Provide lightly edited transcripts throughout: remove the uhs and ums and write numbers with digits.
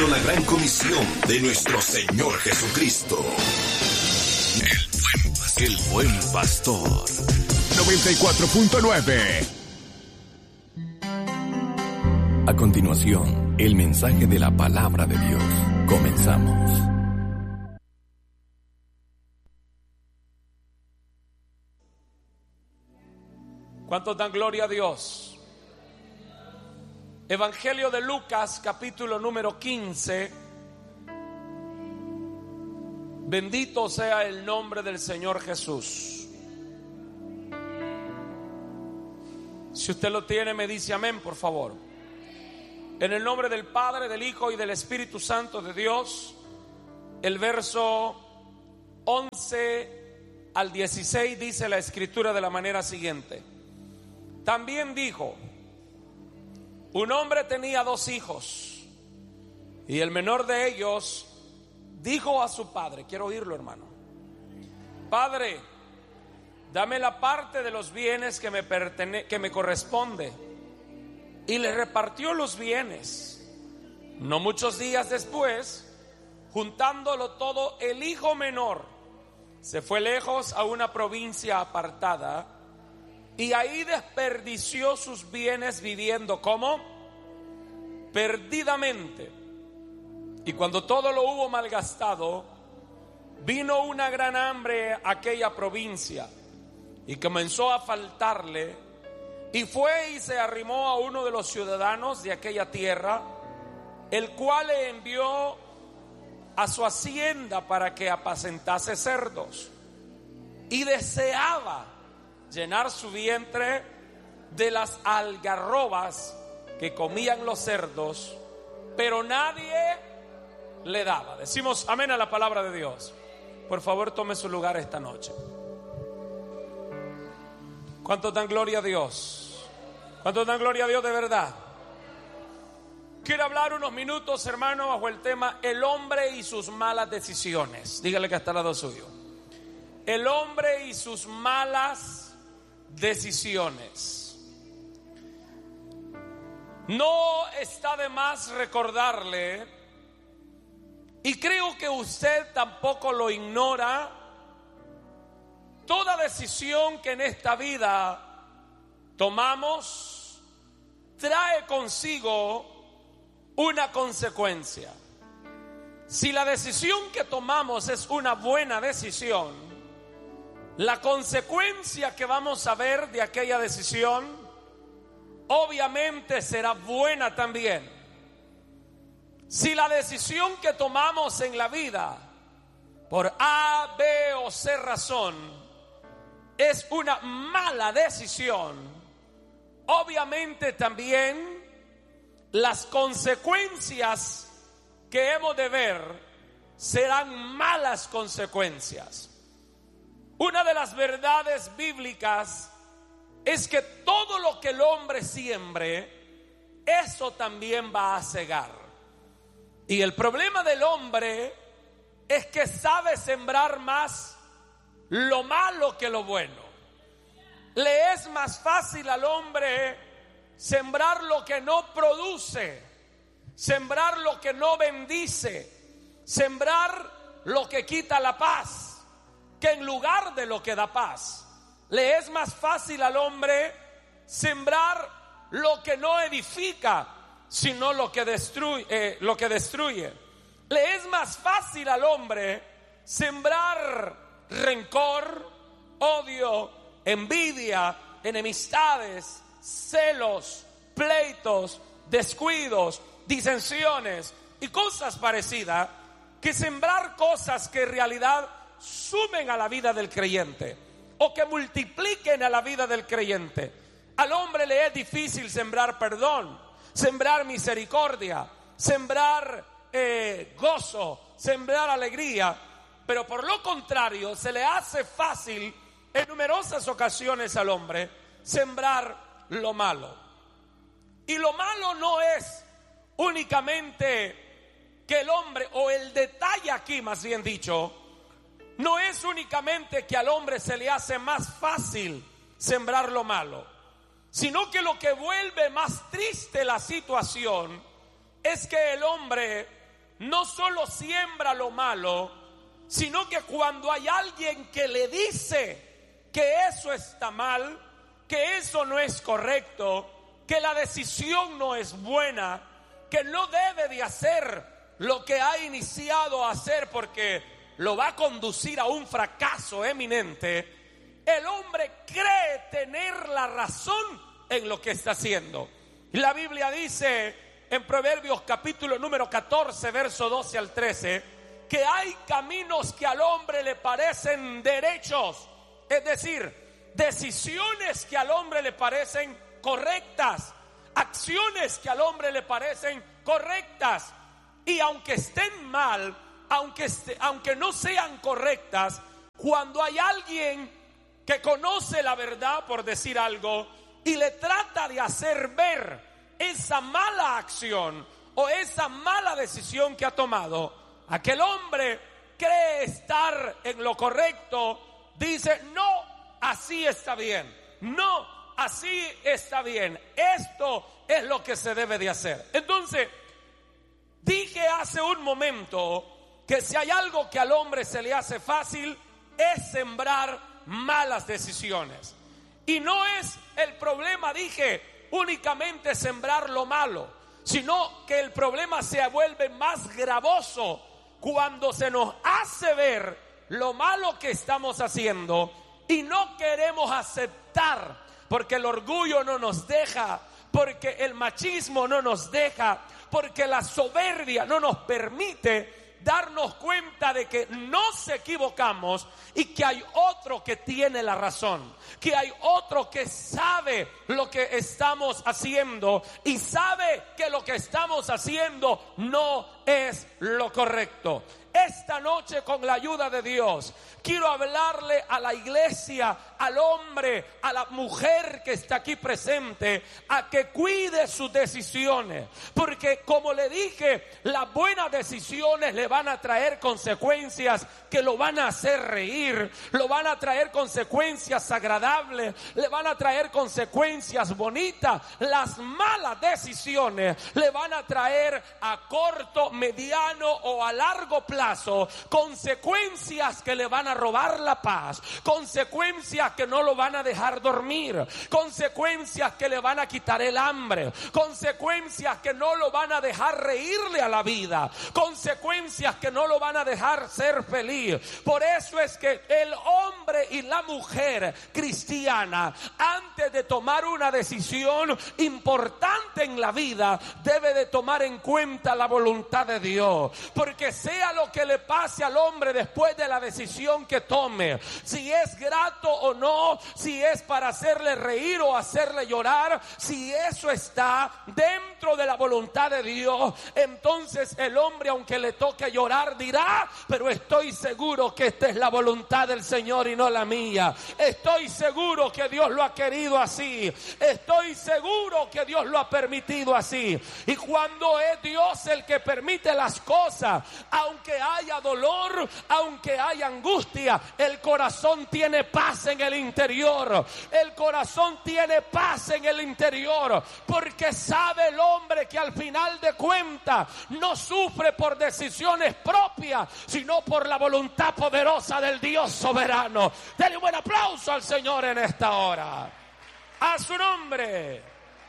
cumpliendo la gran comisión de nuestro Señor Jesucristo. El buen pastor. 94.9. A continuación, el mensaje de la palabra de Dios. Comenzamos. ¿Cuántos dan gloria a Dios? Evangelio de Lucas, capítulo número 15. Bendito sea el nombre del Señor Jesús. Si usted lo tiene, me dice amén, por favor. En el nombre del Padre, del Hijo y del Espíritu Santo de Dios. El verso 11 al 16 dice la Escritura de la manera siguiente. También dijo: un hombre tenía 2 hijos, y el menor de ellos dijo a su padre, quiero oírlo, hermano: Padre, dame la parte de los bienes que me corresponde. Y le repartió los bienes. No muchos días después, juntándolo todo, el hijo menor se fue lejos a una provincia apartada, y ahí desperdició sus bienes viviendo ¿cómo? Perdidamente. Y cuando todo lo hubo malgastado, vino una gran hambre a aquella provincia, y comenzó a faltarle. Y fue y se arrimó a uno de los ciudadanos de aquella tierra, el cual le envió a su hacienda para que apacentase cerdos. Y deseaba llenar su vientre de las algarrobas que comían los cerdos, pero nadie le daba. Decimos amén a la palabra de Dios. Por favor, tome su lugar esta noche. ¿Cuántos dan gloria a Dios? ¿Cuántos dan gloria a Dios de verdad? Quiero hablar unos minutos, hermano, bajo el tema el hombre y sus malas decisiones. Dígale que está al lado suyo. El hombre y sus malas decisiones. No está de más recordarle, y creo que usted tampoco lo ignora, toda decisión que en esta vida tomamos trae consigo una consecuencia. Si la decisión que tomamos es una buena decisión, la consecuencia que vamos a ver de aquella decisión obviamente será buena también. Si la decisión que tomamos en la vida por A, B o C razón es una mala decisión, obviamente también las consecuencias que hemos de ver serán malas consecuencias. Una de las verdades bíblicas es que todo lo que el hombre siembre, eso también va a segar. Y el problema del hombre es que sabe sembrar más lo malo que lo bueno. Le es más fácil al hombre sembrar lo que no produce, sembrar lo que no bendice, sembrar lo que quita la paz, que en lugar de lo que da paz. Le es más fácil al hombre sembrar lo que no edifica, sino lo que destruye. Le es más fácil al hombre sembrar rencor, odio, envidia, enemistades, celos, pleitos, descuidos, disensiones y cosas parecidas, que sembrar cosas que en realidad sumen a la vida del creyente o que multipliquen a la vida del creyente. Al hombre le es difícil sembrar perdón, sembrar misericordia, sembrar gozo, sembrar alegría, pero por lo contrario se le hace fácil en numerosas ocasiones al hombre sembrar lo malo. Y lo malo no es únicamente que el hombre, o el detalle aquí más bien dicho, no es únicamente que al hombre se le hace más fácil sembrar lo malo, sino que lo que vuelve más triste la situación es que el hombre no solo siembra lo malo, sino que cuando hay alguien que le dice que eso está mal, que eso no es correcto, que la decisión no es buena, que no debe de hacer lo que ha iniciado a hacer porque lo va a conducir a un fracaso eminente, el hombre cree tener la razón en lo que está haciendo. Y la Biblia dice en Proverbios capítulo número 14, verso 12 al 13, que hay caminos que al hombre le parecen derechos, es decir, decisiones que al hombre le parecen correctas, acciones que al hombre le parecen correctas, y aunque estén mal, aunque no sean correctas, cuando hay alguien que conoce la verdad, por decir algo, y le trata de hacer ver esa mala acción o esa mala decisión que ha tomado, aquel hombre cree estar en lo correcto, dice: no, así está bien, no, así está bien, esto es lo que se debe de hacer. Entonces, dije hace un momento que si hay algo que al hombre se le hace fácil, es sembrar malas decisiones. Y no es el problema, dije, únicamente sembrar lo malo, sino que el problema se vuelve más gravoso cuando se nos hace ver lo malo que estamos haciendo y no queremos aceptar, porque el orgullo no nos deja, porque el machismo no nos deja, porque la soberbia no nos permite darnos cuenta de que nos equivocamos y que hay otro que tiene la razón, que hay otro que sabe lo que estamos haciendo y sabe que lo que estamos haciendo no es lo correcto. Esta noche, con la ayuda de Dios, quiero hablarle a la iglesia, al hombre, a la mujer que está aquí presente, a que cuide sus decisiones, porque como le dije, las buenas decisiones le van a traer consecuencias que lo van a hacer reír, lo van a traer consecuencias agradables, le van a traer consecuencias bonitas. Las malas decisiones le van a traer a corto, mediano o a largo plazo consecuencias que le van a robar la paz, consecuencias que no lo van a dejar dormir, consecuencias que le van a quitar el hambre, consecuencias que no lo van a dejar reírle a la vida, consecuencias que no lo van a dejar ser feliz. Por eso es que el hombre y la mujer cristiana, antes de tomar una decisión importante en la vida, debe de tomar en cuenta la voluntad de Dios, porque sea lo que le pase al hombre después de la decisión que tome, si es grato o no, si es para hacerle reír o hacerle llorar, si eso está dentro de la voluntad de Dios, entonces el hombre, aunque le toque llorar, dirá: pero estoy seguro que esta es la voluntad del Señor y no la mía, estoy seguro que Dios lo ha querido así, estoy seguro que Dios lo ha permitido así. Y cuando es Dios el que permite las cosas, aunque haya dolor, aunque haya angustia, el corazón tiene paz en el interior, el corazón tiene paz en el interior, porque sabe el hombre que al final de cuentas no sufre por decisiones propias, sino por la voluntad poderosa del Dios soberano. Denle un buen aplauso al Señor en esta hora, a su nombre,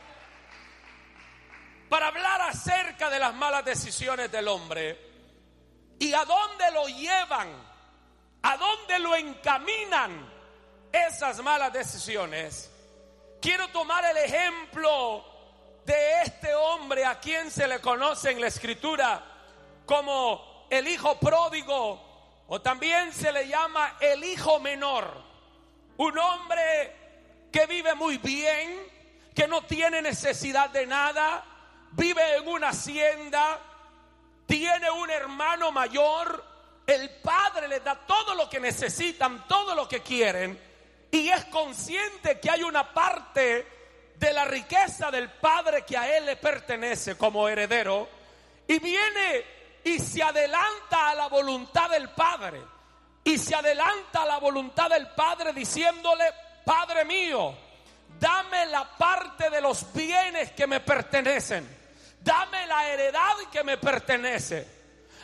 para hablar acerca de las malas decisiones del hombre. ¿Y a dónde lo llevan? ¿A dónde lo encaminan esas malas decisiones? Quiero tomar el ejemplo de este hombre a quien se le conoce en la Escritura como el hijo pródigo, o también se le llama el hijo menor. Un hombre que vive muy bien, que no tiene necesidad de nada, vive en una hacienda, tiene un hermano mayor, el padre les da todo lo que necesitan, todo lo que quieren, y es consciente que hay una parte de la riqueza del padre que a él le pertenece como heredero, y viene y se adelanta a la voluntad del padre, y se adelanta a la voluntad del padre diciéndole: Padre mío, dame la parte de los bienes que me pertenecen, dame la heredad que me pertenece.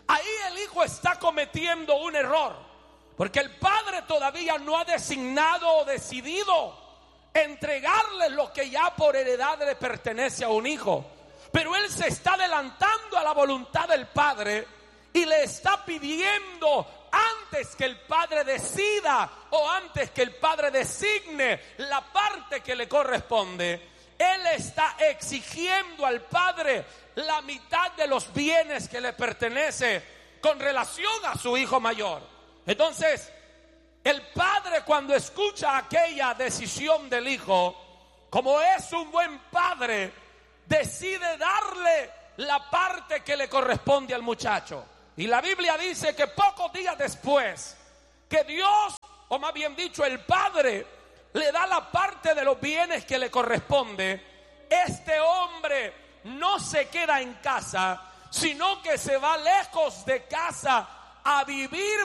Ahí el hijo está cometiendo un error, porque el padre todavía no ha designado o decidido entregarle lo que ya por heredad le pertenece a un hijo. Pero él se está adelantando a la voluntad del padre y le está pidiendo, antes que el padre decida o antes que el padre designe la parte que le corresponde, él está exigiendo al padre la mitad de los bienes que le pertenece con relación a su hijo mayor. Entonces, el padre, cuando escucha aquella decisión del hijo, como es un buen padre, decide darle la parte que le corresponde al muchacho. Y la Biblia dice que pocos días después, que Dios, o más bien dicho, el padre, le da la parte de los bienes que le corresponde. Este hombre no se queda en casa, sino que se va lejos de casa a vivir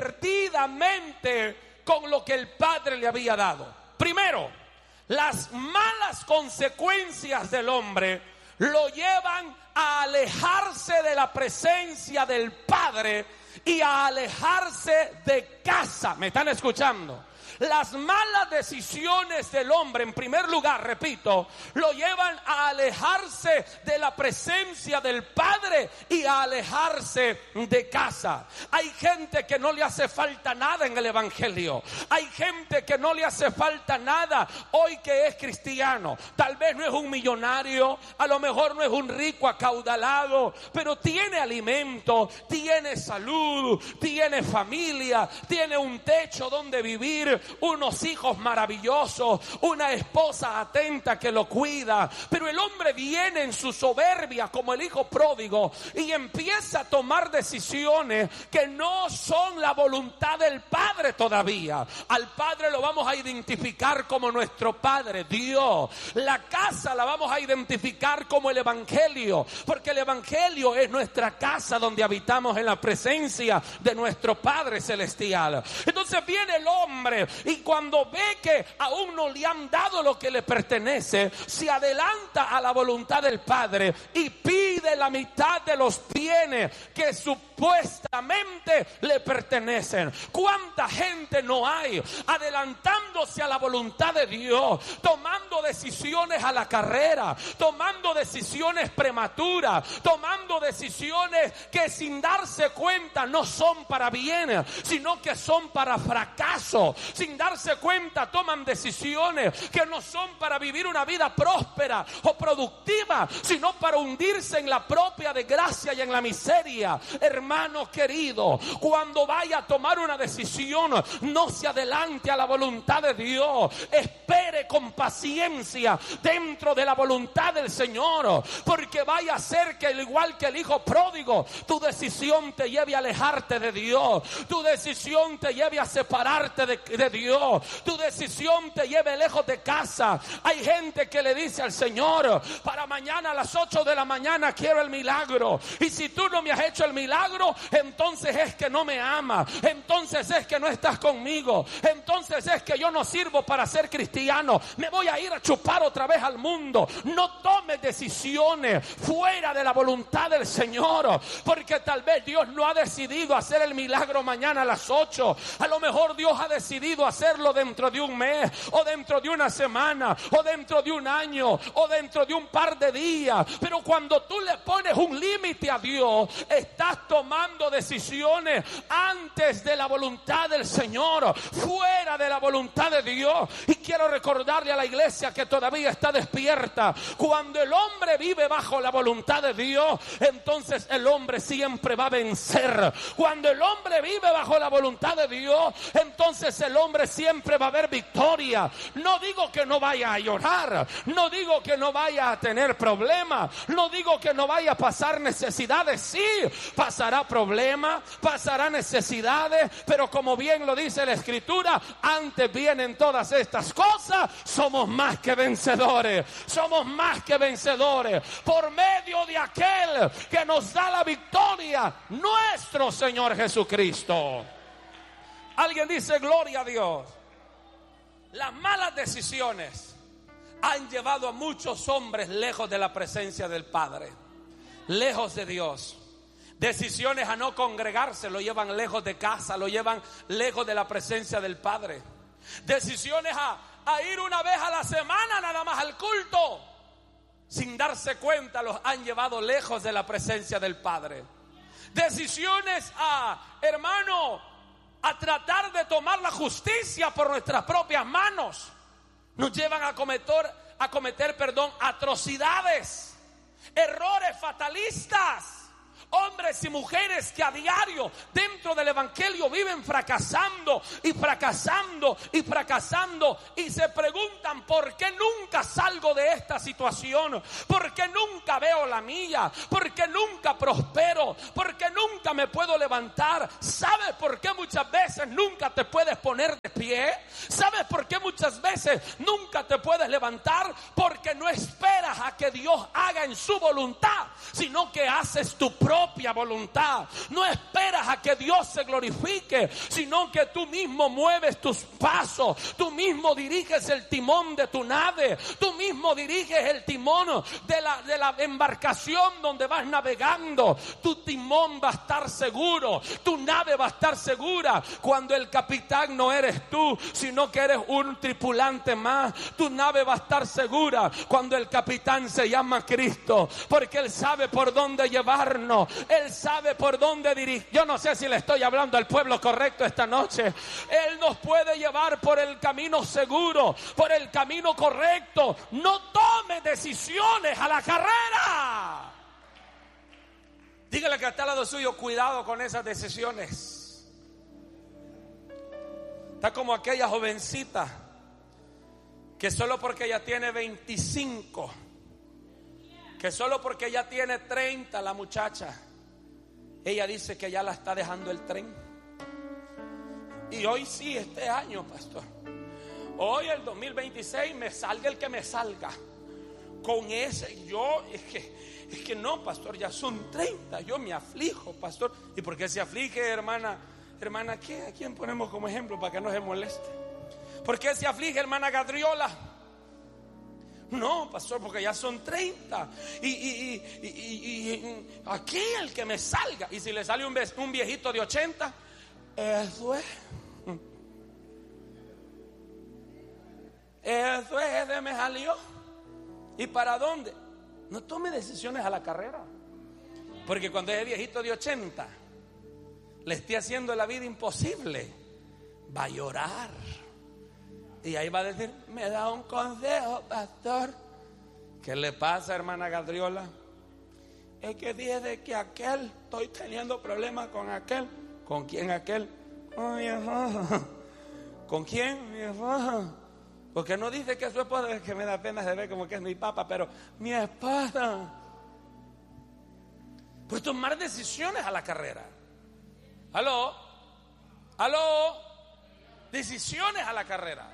perdidamente con lo que el padre le había dado. Primero, las malas consecuencias del hombre lo llevan a alejarse de la presencia del padre y a alejarse de casa. ¿Me están escuchando? Las malas decisiones del hombre, en primer lugar, repito, lo llevan a alejarse de la presencia del Padre y a alejarse de casa. Hay gente que no le hace falta nada en el Evangelio. Hay gente que no le hace falta nada hoy que es cristiano. Tal vez no es un millonario, a lo mejor no es un rico acaudalado, pero tiene alimento, tiene salud, tiene familia, tiene un techo donde vivir, unos hijos maravillosos, una esposa atenta que lo cuida. Pero el hombre viene en su soberbia como el hijo pródigo y empieza a tomar decisiones que no son la voluntad del Padre todavía. Al Padre lo vamos a identificar como nuestro Padre, Dios. La casa la vamos a identificar como el Evangelio, porque el Evangelio es nuestra casa donde habitamos en la presencia de nuestro Padre celestial. Entonces viene el hombre y cuando ve que aún no le han dado lo que le pertenece, se adelanta a la voluntad del Padre y pide la mitad de los bienes que supuestamente le pertenecen. ¿Cuánta gente no hay adelantándose a la voluntad de Dios, tomando decisiones a la carrera, tomando decisiones prematuras, tomando decisiones que sin darse cuenta no son para bien, sino que son para fracaso? Sin darse cuenta toman decisiones que no son para vivir una vida próspera o productiva, sino para hundirse en la propia desgracia y en la miseria. Hermano querido, cuando vaya a tomar una decisión, no se adelante a la voluntad de Dios. Espere con paciencia dentro de la voluntad del Señor, porque vaya a ser que, al igual que el hijo pródigo, tu decisión te lleve a alejarte de Dios, tu decisión te lleve a separarte de Dios, tu decisión te lleve lejos de casa. Hay gente que le dice al Señor: para mañana a las 8 de la mañana quiero el milagro, y si tú no me has hecho el milagro, entonces es que no me amas, entonces es que no estás conmigo, entonces es que yo no sirvo para ser cristiano, me voy a ir a chupar otra vez al mundo. No tomes decisiones fuera de la voluntad del Señor, porque tal vez Dios no ha decidido hacer el milagro mañana a las 8, a lo mejor Dios ha decidido hacerlo dentro de un mes, o dentro de una semana, o dentro de un año, o dentro de un par de días. Pero cuando tú le pones un límite a Dios, estás tomando decisiones antes de la voluntad del Señor, fuera de la voluntad de Dios. Y quiero recordarle a la iglesia que todavía está despierta: cuando el hombre vive bajo la voluntad de Dios, entonces el hombre siempre va a vencer. Cuando el hombre vive bajo la voluntad de Dios, entonces el hombre siempre va a haber victoria. No digo que no vaya a llorar, no digo que no vaya a tener problemas, no digo que no vaya a pasar necesidades. Sí, pasará problemas, pasará necesidades, pero como bien lo dice la Escritura, antes vienen todas estas cosas, somos más que vencedores, somos más que vencedores por medio de aquel que nos da la victoria, nuestro Señor Jesucristo. Alguien dice: gloria a Dios. Las malas decisiones han llevado a muchos hombres lejos de la presencia del Padre, lejos de Dios. Decisiones a no congregarse lo llevan lejos de casa, lo llevan lejos de la presencia del Padre. Decisiones a ir una vez a la semana nada más al culto, sin darse cuenta los han llevado lejos de la presencia del Padre. Decisiones hermano, a tratar de tomar la justicia por nuestras propias manos, nos llevan a cometer atrocidades, errores fatalistas. Hombres y mujeres que a diario dentro del evangelio viven fracasando y fracasando y fracasando, y se preguntan: ¿por qué nunca salgo de esta situación? ¿Por qué nunca veo la mía? ¿Por qué nunca prospero? ¿Por qué nunca me puedo levantar? ¿Sabes por qué muchas veces nunca te puedes poner de pie? ¿Sabes por qué muchas veces nunca te puedes levantar? Porque no esperas a que Dios haga en su voluntad, sino que haces tu propia voluntad. No esperas a que Dios se glorifique, sino que tú mismo mueves tus pasos, tú mismo diriges el timón de tu nave, tú mismo diriges el timón de la embarcación donde vas navegando. Tu timón va a estar seguro, tu nave va a estar segura cuando el capitán no eres tú, sino que eres un tripulante más. Tu nave va a estar segura cuando el capitán se llama Cristo, porque Él sabe por dónde llevarnos, Él sabe por dónde dirigir. Yo no sé si le estoy hablando al pueblo correcto esta noche. Él nos puede llevar por el camino seguro, por el camino correcto. No tome decisiones a la carrera. Dígale que está al lado suyo: cuidado con esas decisiones. Está como aquella jovencita que solo porque ella tiene 25, que solo porque ella tiene 30, la muchacha, ella dice que ya la está dejando el tren. Y hoy sí, este año, pastor, hoy el 2026, me salga el que me salga. Con ese, yo, es que no, pastor, ya son 30, yo me aflijo, pastor. ¿Y por qué se aflige, hermana? Hermana, ¿qué? ¿A quién ponemos como ejemplo para que no se moleste? ¿Por qué se aflige, hermana Gadriola? No, pastor, porque ya son 30 y aquí el que me salga. Y si le sale un viejito de 80, eso es de me salió. ¿Y para dónde? No tome decisiones a la carrera, porque cuando ese viejito de 80 le esté haciendo la vida imposible, va a llorar. Y ahí va a decir: me da un consejo, pastor. ¿Qué le pasa, hermana Gadriola? Es que desde que aquel, estoy teniendo problemas con aquel. ¿Con quién aquel? Con mi esposa. ¿Con quién? Mi esposa. Porque no dice que es su esposa, es que me da pena de ver como que es mi papá, pero mi esposa. Pues tomar decisiones a la carrera. ¿Aló? Decisiones a la carrera.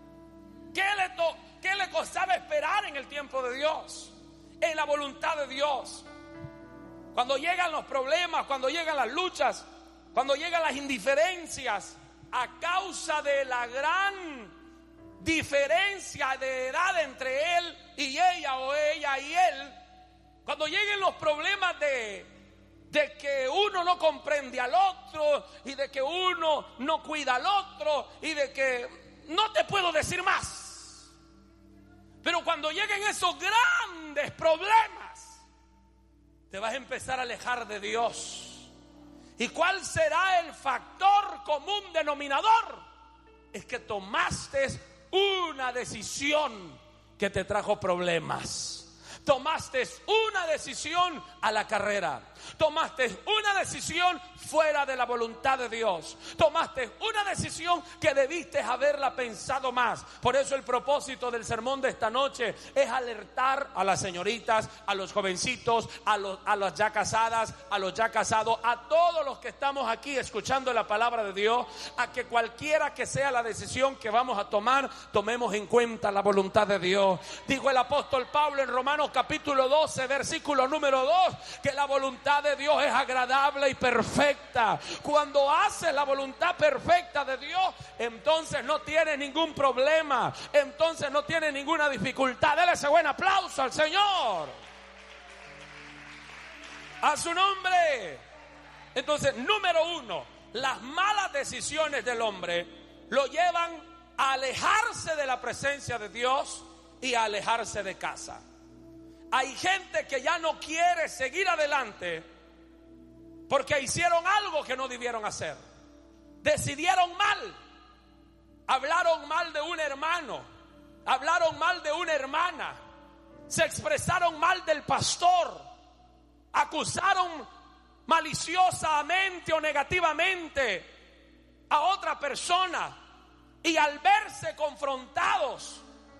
¿Qué le costaba esperar en el tiempo de Dios? En la voluntad de Dios. Cuando llegan los problemas, cuando llegan las luchas, cuando llegan las indiferencias, a causa de la gran diferencia de edad entre él y ella, o ella y él, cuando lleguen los problemas de que uno no comprende al otro, y de que uno no cuida al otro, y de que no te puedo decir más. Pero cuando lleguen esos grandes problemas, te vas a empezar a alejar de Dios. ¿Y cuál será el factor común denominador? Es que tomaste una decisión que te trajo problemas. Tomaste una decisión a la carrera. Tomaste una decisión fuera de la voluntad de Dios. Tomaste una decisión que debiste haberla pensado más. Por eso el propósito del sermón de esta noche es alertar a las señoritas, a los jovencitos, a las ya casadas, a los ya casados, a todos los que estamos aquí escuchando la palabra de Dios, a que cualquiera que sea la decisión que vamos a tomar, tomemos en cuenta la voluntad de Dios. Dijo el apóstol Pablo en Romanos capítulo 12, versículo número 2, que la voluntad de Dios es agradable y perfecta. Cuando haces la voluntad perfecta de Dios, entonces no tienes ningún problema, entonces no tienes ninguna dificultad. Dele ese buen aplauso al Señor. A su nombre. Entonces, número uno, las malas decisiones del hombre lo llevan a alejarse de la presencia de Dios y a alejarse de casa. Hay gente que ya no quiere seguir adelante porque hicieron algo que no debieron hacer. Decidieron mal, hablaron mal de un hermano, hablaron mal de una hermana, se expresaron mal del pastor, acusaron maliciosamente o negativamente a otra persona, y al verse confrontados,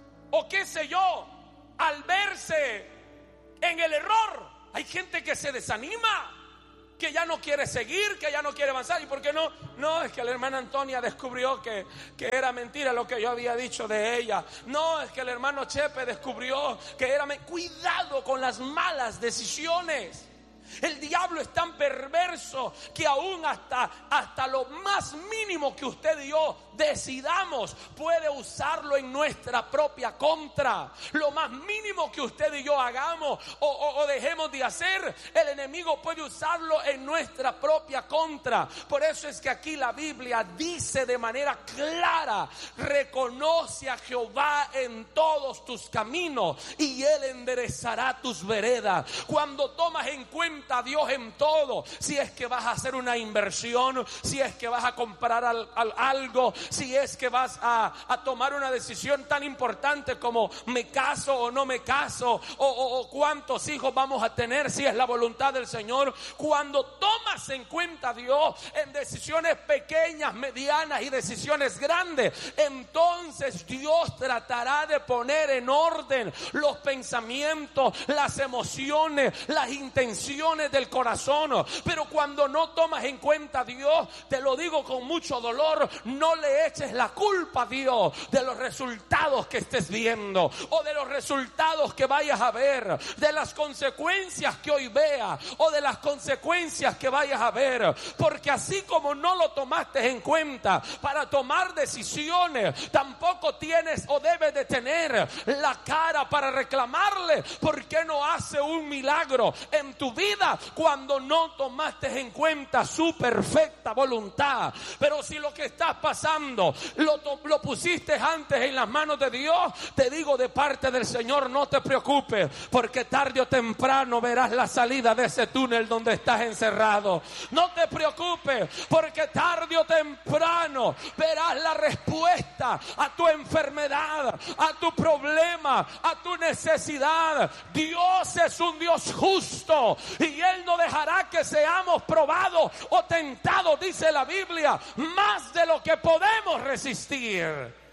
o qué sé yo, al verse en el error, hay gente que se desanima, que ya no quiere seguir, que ya no quiere avanzar. ¿Y por qué no? No, es que la hermana Antonia descubrió que era mentira lo que yo había dicho de ella. No, es que el hermano Chepe descubrió que era mentira. Cuidado con las malas decisiones. El diablo es tan perverso que aún hasta lo más mínimo que usted y yo decidamos puede usarlo en nuestra propia contra. Lo más mínimo que usted y yo hagamos o dejemos de hacer, el enemigo puede usarlo en nuestra propia contra. Por eso es que aquí la Biblia dice de manera clara: reconoce a Jehová en todos tus caminos y Él enderezará tus veredas. Cuando tomas en cuenta a Dios en todo, si es que vas a hacer una inversión, si es que vas a comprar algo, si es que vas a tomar una decisión tan importante como me caso o no me caso, o cuántos hijos vamos a tener, si es la voluntad del Señor. Cuando tomas en cuenta a Dios en decisiones pequeñas, medianas y decisiones grandes, entonces Dios tratará de poner en orden los pensamientos, las emociones, las intenciones del corazón. Pero cuando no tomas en cuenta a Dios, te lo digo con mucho dolor, no le eches la culpa a Dios de los resultados que estés viendo, o de los resultados que vayas a ver, de las consecuencias que hoy veas, o de las consecuencias que vayas a ver. Porque así como no lo tomaste en cuenta para tomar decisiones, tampoco tienes o debes de tener la cara para reclamarle por qué no hace un milagro en tu vida cuando no tomaste en cuenta su perfecta voluntad. Pero si lo que estás pasando lo pusiste antes en las manos de Dios, te digo de parte del Señor, no te preocupes, porque tarde o temprano verás la salida de ese túnel donde estás encerrado. No te preocupes, porque tarde o temprano verás la respuesta a tu enfermedad, a tu problema, a tu necesidad. Dios es un Dios justo y Él no dejará que seamos probados o tentados, dice la Biblia, más de lo que podemos resistir.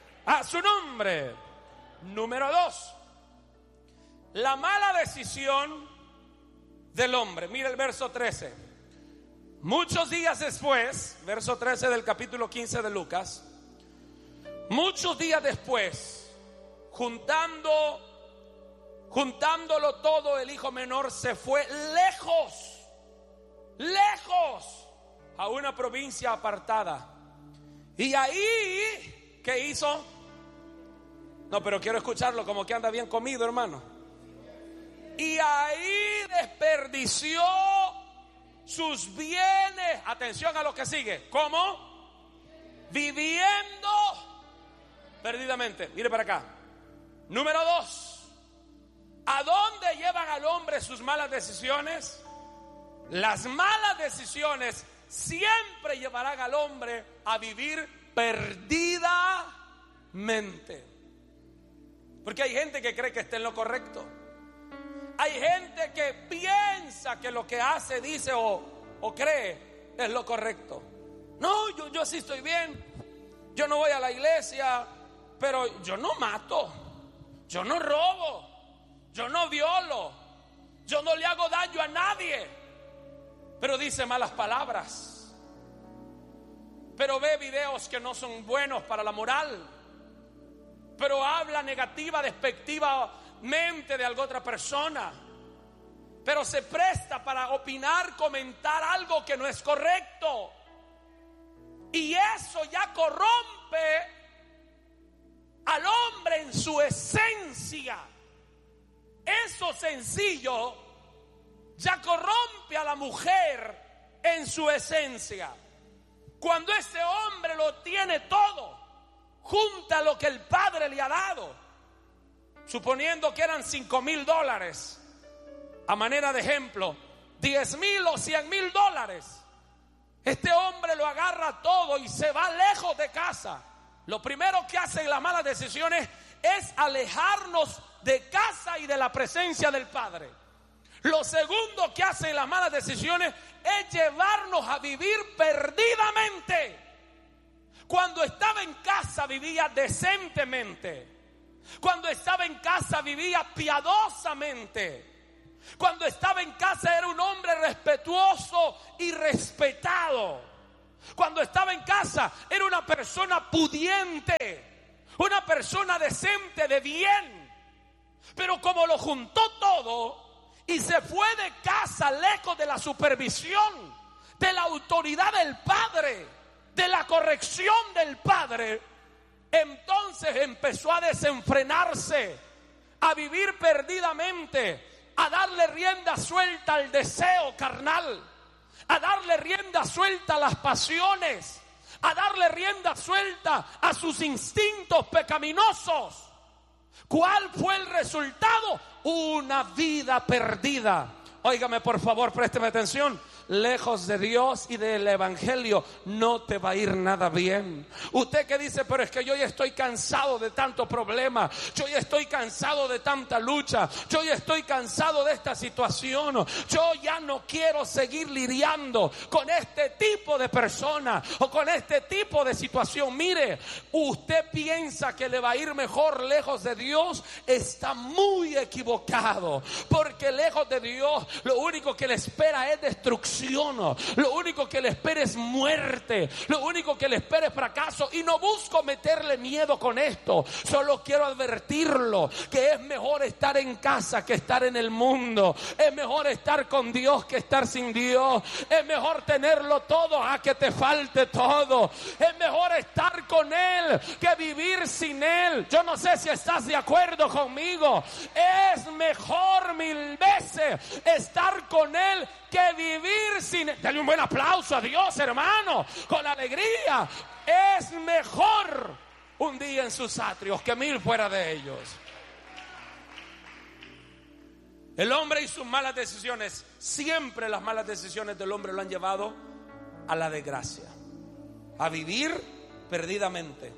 A su nombre. Número 2, la mala decisión del hombre. Mira el verso 13. Muchos días después, verso 13 del capítulo 15 de Lucas, muchos días después, juntándolo todo, el hijo menor se fue lejos a una provincia apartada. Y ahí, ¿qué hizo? No, pero quiero escucharlo como que anda bien comido, hermano. Y ahí desperdició sus bienes. Atención a lo que sigue. ¿Cómo? Viviendo perdidamente. Mire para acá. Número 2. ¿A dónde llevan al hombre sus malas decisiones? Las malas decisiones siempre llevarán al hombre a vivir perdidamente. Porque hay gente que cree que está en lo correcto. Hay gente que piensa que lo que hace, dice o cree es lo correcto. No, yo sí estoy bien. Yo no voy a la iglesia, pero yo no mato, yo no robo, yo no violo, yo no le hago daño a nadie. Pero dice malas palabras, pero ve videos que no son buenos para la moral, pero habla negativa, despectivamente de alguna otra persona, pero se presta para opinar, comentar algo que no es correcto. Y eso ya corrompe al hombre en su esencia. Eso sencillo ya corrompe a la mujer en su esencia. Cuando ese hombre lo tiene todo, junta lo que el Padre le ha dado, suponiendo que eran $5,000, a manera de ejemplo, 10,000 o 100,000 dólares. Este hombre lo agarra todo y se va lejos de casa. Lo primero que hacen las malas decisiones es alejarnos de casa y de la presencia del Padre. Lo segundo que hacen las malas decisiones es llevarnos a vivir perdidamente. Cuando estaba en casa vivía decentemente. Cuando estaba en casa vivía piadosamente. Cuando estaba en casa era un hombre respetuoso y respetado. Cuando estaba en casa era una persona pudiente, una persona decente, de bien. Pero como lo juntó todo y se fue de casa lejos de la supervisión, de la autoridad del Padre, de la corrección del Padre, entonces empezó a desenfrenarse, a vivir perdidamente, a darle rienda suelta al deseo carnal, a darle rienda suelta a las pasiones, a darle rienda suelta a sus instintos pecaminosos. ¿Cuál fue el resultado? Una vida perdida. Óigame, por favor, présteme atención. Lejos de Dios y del Evangelio no te va a ir nada bien. Usted que dice, pero es que yo ya estoy cansado de tanto problema, yo ya estoy cansado de tanta lucha, yo ya estoy cansado de esta situación, yo ya no quiero seguir lidiando con este tipo de persona o con este tipo de situación. Mire, usted piensa que le va a ir mejor lejos de Dios, está muy equivocado, porque lejos de Dios lo único que le espera es destrucción. Lo único que le espera es muerte. Lo único que le espera es fracaso. Y no busco meterle miedo con esto. Solo quiero advertirlo que es mejor estar en casa que estar en el mundo. Es mejor estar con Dios que estar sin Dios. Es mejor tenerlo todo a que te falte todo. Es mejor estar con Él que vivir sin Él. Yo no sé si estás de acuerdo conmigo. Es mejor 1000 veces estar con Él que vivir sin Él. Dale un buen aplauso a Dios, hermano, con alegría. Es mejor un día en sus atrios que 1000 fuera de ellos. El hombre y sus malas decisiones, siempre las malas decisiones del hombre lo han llevado a la desgracia, a vivir perdidamente.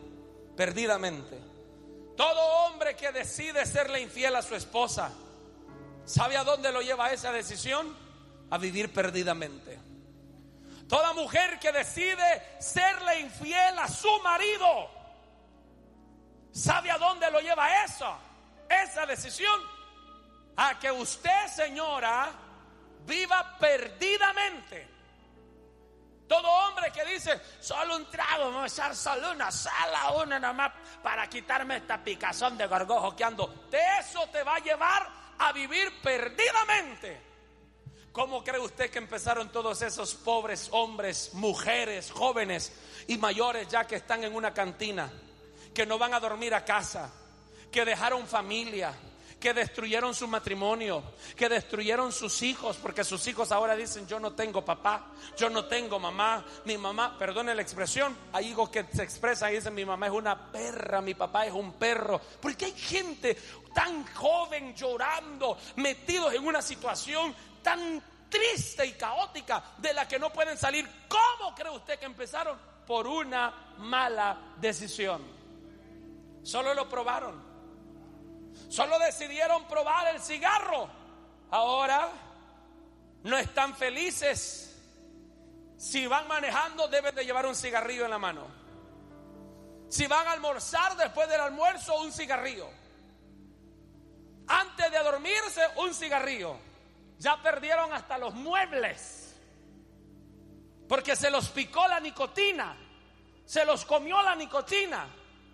Todo hombre que decide serle infiel a su esposa, ¿sabe a dónde lo lleva esa decisión? A vivir perdidamente. Toda mujer que decide serle infiel a su marido, ¿sabe a dónde lo lleva eso? Esa decisión, a que usted, señora, viva perdidamente. Todo hombre que dice, solo un trago, vamos a echar solo una nada más para quitarme esta picazón de gorgojo que ando, de eso te va a llevar a vivir perdidamente. ¿Cómo cree usted que empezaron todos esos pobres hombres, mujeres, jóvenes y mayores ya que están en una cantina, que no van a dormir a casa, que dejaron familia, que destruyeron su matrimonio, que destruyeron sus hijos, porque sus hijos ahora dicen, yo no tengo papá, yo no tengo mamá, mi mamá, perdone la expresión, hay hijos que se expresan y dicen, mi mamá es una perra, mi papá es un perro, porque hay gente tan joven llorando, metidos en una situación tan triste y caótica de la que no pueden salir. ¿Cómo cree usted que empezaron? Por una mala decisión. Solo lo probaron, solo decidieron probar el cigarro. Ahora no están felices. Si van manejando, deben de llevar un cigarrillo en la mano. Si van a almorzar, después del almuerzo, un cigarrillo. Antes de dormirse, un cigarrillo. Ya perdieron hasta los muebles, porque se los picó la nicotina, se los comió la nicotina.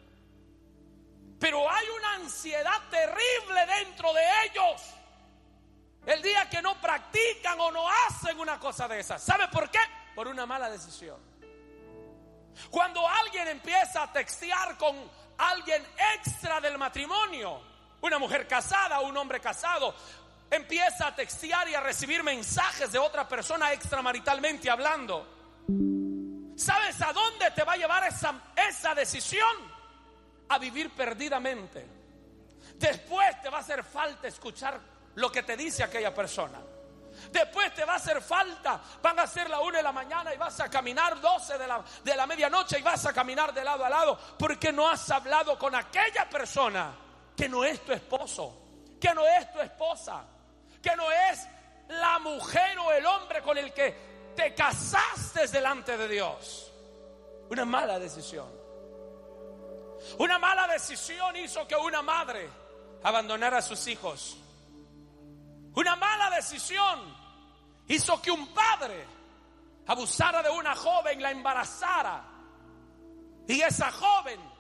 Pero hay una ansiedad terrible dentro de ellos el día que no practican o no hacen una cosa de esas. ¿Sabe por qué? Por una mala decisión. Cuando alguien empieza a textear con alguien extra del matrimonio, una mujer casada, un hombre casado, empieza a textear y a recibir mensajes de otra persona extramaritalmente hablando. ¿Sabes a dónde te va a llevar esa decisión? A vivir perdidamente. Después te va a hacer falta escuchar lo que te dice aquella persona. Después te va a hacer falta, van a ser la 1 de la mañana y vas a caminar 12 de la medianoche y vas a caminar de lado a lado porque no has hablado con aquella persona que no es tu esposo, que no es tu esposa, que no es la mujer o el hombre con el que te casaste delante de Dios. Una mala decisión. Una mala decisión hizo que una madre abandonara a sus hijos. Una mala decisión hizo que un padre abusara de una joven, la embarazara, y esa joven